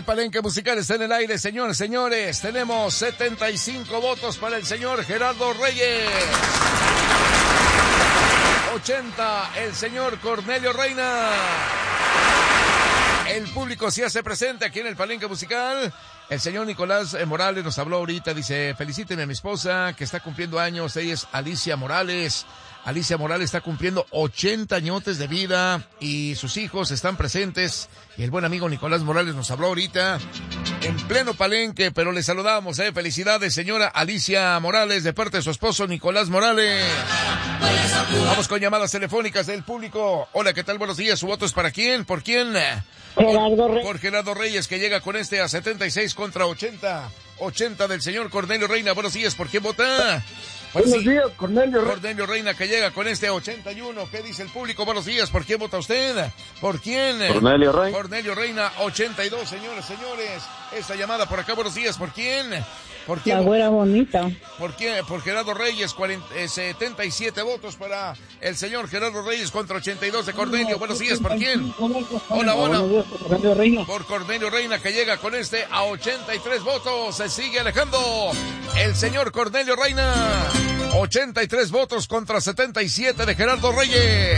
Palenque Musical está en el aire, señores, señores. Tenemos 75 votos para el señor Gerardo Reyes. 80, el señor Cornelio Reina. El público se hace presente aquí en el Palenque Musical. El señor Nicolás Morales nos habló ahorita, dice, felicíteme a mi esposa que está cumpliendo años, ella es Alicia Morales. Alicia Morales está cumpliendo 80 añotes de vida y sus hijos están presentes. Y el buen amigo Nicolás Morales nos habló ahorita en pleno Palenque, pero le saludamos, felicidades señora Alicia Morales de parte de su esposo Nicolás Morales. Vamos con llamadas telefónicas del público. Hola, ¿qué tal? Buenos días. ¿Su voto es para quién? ¿Por quién? Gerardo Reyes. Por Gerardo Reyes, que llega con este a 76 contra 80. 80 del señor Cornelio Reina. Buenos días. ¿Por quién vota? Buenos días, Cornelio Reina. Cornelio Reina, que llega con este 81. ¿Qué dice el público? Buenos días. ¿Por quién vota usted? ¿Por quién? Cornelio Reina. Cornelio Reina, 82, señores, señores. Esta llamada por acá. Buenos días. ¿Por quién? ¿Por quién? La güera bonita. ¿Por quién? Por Gerardo Reyes, 77 votos para el señor Gerardo Reyes contra 82 de Cornelio. Buenos días. ¿Por quién? Hola, hola. Por Cornelio Reina, que llega con este a 83 votos. Se sigue alejando el señor Cornelio Reina. 83 votos contra 77 de Gerardo Reyes.